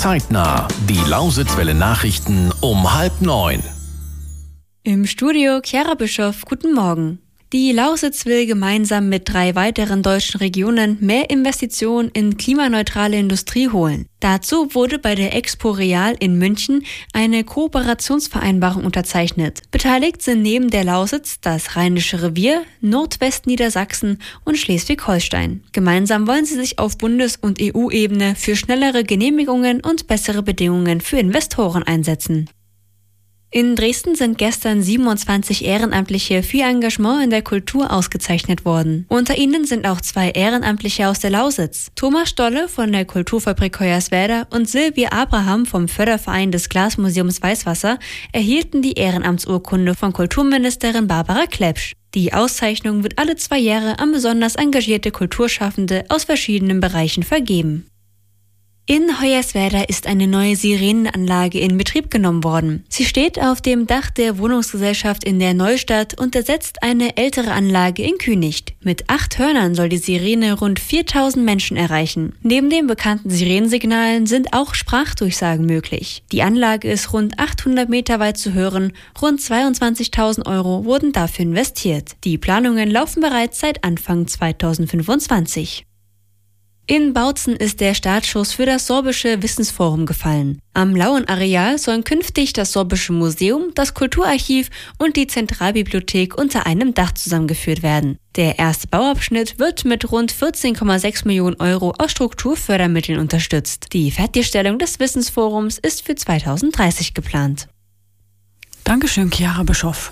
Zeitnah. Die Lausitzwelle Nachrichten um 8:30. Im Studio Chiara Bischoff, guten Morgen. Die Lausitz will gemeinsam mit 3 weiteren deutschen Regionen mehr Investitionen in klimaneutrale Industrie holen. Dazu wurde bei der Expo Real in München eine Kooperationsvereinbarung unterzeichnet. Beteiligt sind neben der Lausitz das Rheinische Revier, Nordwestniedersachsen und Schleswig-Holstein. Gemeinsam wollen sie sich auf Bundes- und EU-Ebene für schnellere Genehmigungen und bessere Bedingungen für Investoren einsetzen. In Dresden sind gestern 27 Ehrenamtliche für ihr Engagement in der Kultur ausgezeichnet worden. Unter ihnen sind auch 2 Ehrenamtliche aus der Lausitz. Thomas Stolle von der Kulturfabrik Hoyerswerda und Silvia Abraham vom Förderverein des Glasmuseums Weißwasser erhielten die Ehrenamtsurkunde von Kulturministerin Barbara Klepsch. Die Auszeichnung wird alle 2 Jahre an besonders engagierte Kulturschaffende aus verschiedenen Bereichen vergeben. In Hoyerswerda ist eine neue Sirenenanlage in Betrieb genommen worden. Sie steht auf dem Dach der Wohnungsgesellschaft in der Neustadt und ersetzt eine ältere Anlage in Künicht. Mit 8 Hörnern soll die Sirene rund 4000 Menschen erreichen. Neben den bekannten Sirenensignalen sind auch Sprachdurchsagen möglich. Die Anlage ist rund 800 Meter weit zu hören. Rund 22.000 € wurden dafür investiert. Die Planungen laufen bereits seit Anfang 2025. In Bautzen ist der Startschuss für das Sorbische Wissensforum gefallen. Am Lauenareal sollen künftig das Sorbische Museum, das Kulturarchiv und die Zentralbibliothek unter einem Dach zusammengeführt werden. Der erste Bauabschnitt wird mit rund 14,6 Millionen € aus Strukturfördermitteln unterstützt. Die Fertigstellung des Wissensforums ist für 2030 geplant. Dankeschön, Chiara Bischoff.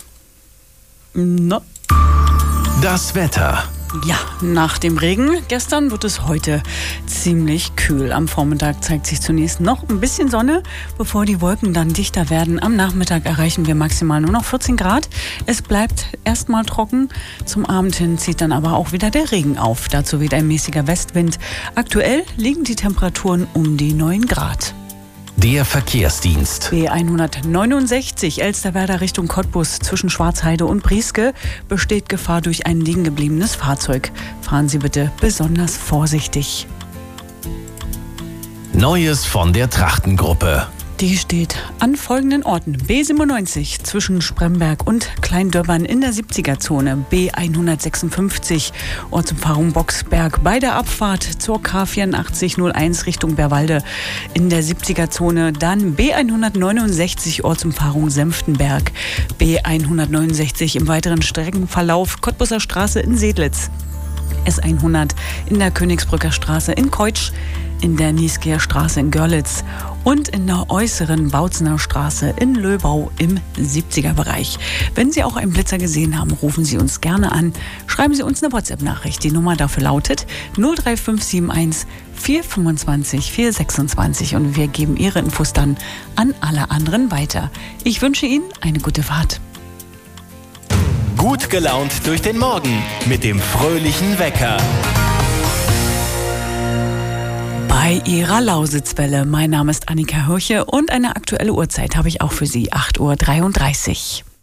Das Wetter. Ja, nach dem Regen gestern wird es heute ziemlich kühl. Am Vormittag zeigt sich zunächst noch ein bisschen Sonne, bevor die Wolken dann dichter werden. Am Nachmittag erreichen wir maximal nur noch 14 Grad. Es bleibt erstmal trocken. Zum Abend hin zieht dann aber auch wieder der Regen auf. Dazu weht ein mäßiger Westwind. Aktuell liegen die Temperaturen um die 9 Grad. Der Verkehrsdienst. B169 Elsterwerda Richtung Cottbus zwischen Schwarzheide und Brieske besteht Gefahr durch ein liegengebliebenes Fahrzeug. Fahren Sie bitte besonders vorsichtig. Neues von der Trachtengruppe. Die steht an folgenden Orten. B97 zwischen Spremberg und Kleindöbbern in der 70er-Zone. B156 Ortsumfahrung Boxberg bei der Abfahrt zur K8401 Richtung Berwalde in der 70er-Zone. Dann B169 Ortsumfahrung Senftenberg. B169 im weiteren Streckenverlauf Cottbuser Straße in Sedlitz. S100 in der Königsbrücker Straße in Keutsch, in der Nieskeer Straße in Görlitz und in der äußeren Bautzener Straße in Löbau im 70er-Bereich. Wenn Sie auch einen Blitzer gesehen haben, rufen Sie uns gerne an. Schreiben Sie uns eine WhatsApp-Nachricht. Die Nummer dafür lautet 03571 425 426 und wir geben Ihre Infos dann an alle anderen weiter. Ich wünsche Ihnen eine gute Fahrt. Gut gelaunt durch den Morgen mit dem fröhlichen Wecker. Bei Ihrer Lausitzwelle. Mein Name ist Annika Hirche und eine aktuelle Uhrzeit habe ich auch für Sie, 8:33 Uhr.